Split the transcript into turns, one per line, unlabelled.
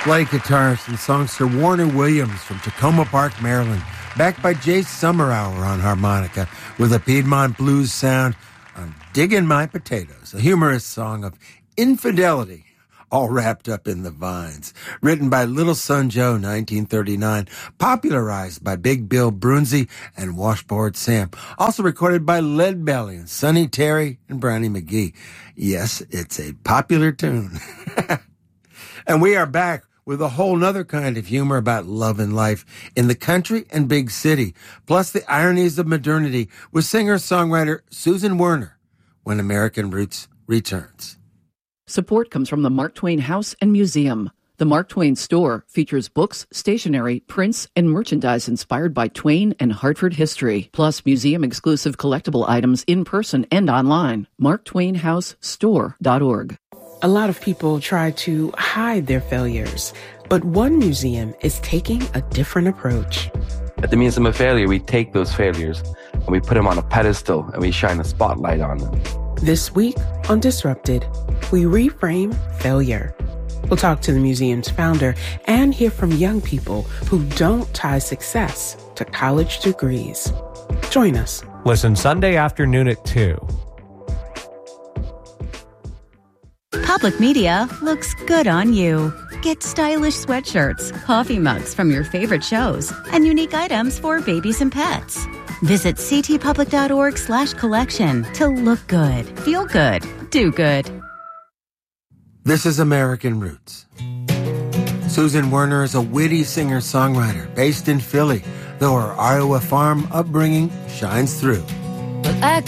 Flight guitarist and songster Warner Williams from Tacoma Park, Maryland, backed by Jay Summerhour on harmonica with a Piedmont blues sound on Diggin' My Potatoes, a humorous song of infidelity, all wrapped up in the vines. Written by Little Son Joe, 1939, popularized by Big Bill Brunzi and Washboard Sam. Also recorded by Lead Belly and Sonny Terry and Brownie McGee. Yes, it's a popular tune. And we are back with a whole nother kind of humor about love and life in the country and big city, plus the ironies of modernity with singer-songwriter Susan Werner when American Roots returns.
Support comes from the Mark Twain House and Museum. The Mark Twain Store features books, stationery, prints, and merchandise inspired by Twain and Hartford history, plus museum-exclusive collectible items in person and online. MarkTwainHouseStore.org.
A lot of people try to hide their failures, but one museum is taking a different approach.
At the Museum of Failure, we take those failures and we put them on a pedestal and we shine a spotlight on them.
This week on Disrupted, we reframe failure. We'll talk to the museum's founder and hear from young people who don't tie success to college degrees. Join us.
Listen Sunday afternoon at 2.
Public Media looks good on you. Get stylish sweatshirts, coffee mugs from your favorite shows, and unique items for babies and pets. Visit ctpublic.org/collection to look good, feel good, do good.
This is American Roots. Susan Werner is a witty singer-songwriter based in Philly, though her Iowa farm upbringing shines through.
Well, I